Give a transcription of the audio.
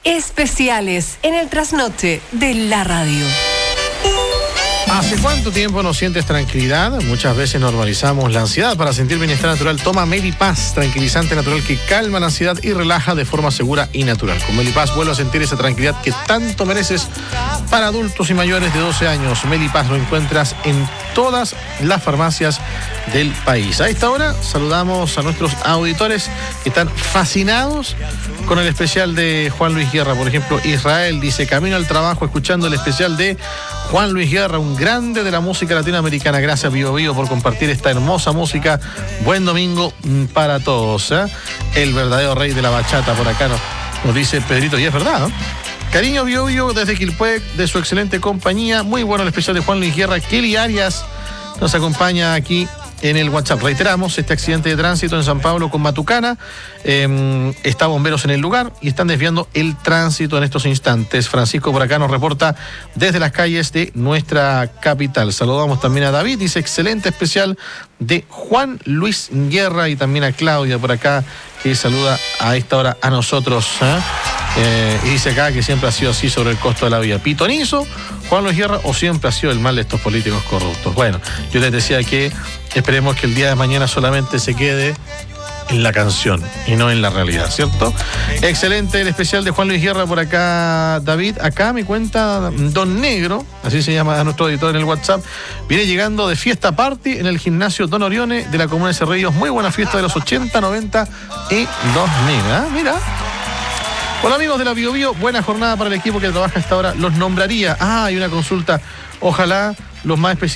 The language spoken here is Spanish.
Especiales en el trasnoche de la radio. ¿Hace cuánto tiempo no sientes tranquilidad? Muchas veces normalizamos la ansiedad. Para sentir bienestar natural, toma Melipaz, tranquilizante natural que calma la ansiedad y relaja de forma segura y natural. Con Melipaz vuelve a sentir esa tranquilidad que tanto mereces. Para adultos y mayores de 12 años, Melipaz lo encuentras en todas las farmacias del país. A esta hora saludamos a nuestros auditores que están fascinados con el especial de Juan Luis Guerra. Por ejemplo, Israel dice: camino al trabajo escuchando el especial de Juan Luis Guerra, un grande de la música latinoamericana. Gracias, Bio Bio, por compartir esta hermosa música. Buen domingo para todos, ¿eh? El verdadero rey de la bachata, por acá nos dice Pedrito, y es verdad, ¿no? Cariño, Bio Bio, desde Quilpué, de su excelente compañía. Muy bueno el especial de Juan Luis Guerra. Kelly Arias nos acompaña aquí en el WhatsApp. Reiteramos, este accidente de tránsito en San Pablo con Matucana, está bomberos en el lugar y están desviando el tránsito en estos instantes. Francisco por acá nos reporta desde las calles de nuestra capital. Saludamos también a David, dice excelente especial de Juan Luis Guerra, y también a Claudia por acá que saluda a esta hora a nosotros, y dice acá que siempre ha sido así sobre el costo de la vida. Pitonizo, Juan Luis Guerra, o siempre ha sido el mal de estos políticos corruptos. Bueno, yo les decía que esperemos que el día de mañana solamente se quede en la canción y no en la realidad, ¿cierto? Excelente el especial de Juan Luis Guerra por acá, David. Acá me cuenta Don Negro, así se llama a nuestro editor en el WhatsApp, viene llegando de fiesta party en el gimnasio Don Orione de la comuna de Cerrillos. Muy buena fiesta de los 80, 90 y 2000, ¿eh? Mira. Hola amigos de la Bio Bio, buena jornada para el equipo que trabaja a esta hora. Los nombraría. Hay una consulta. Ojalá los más específicos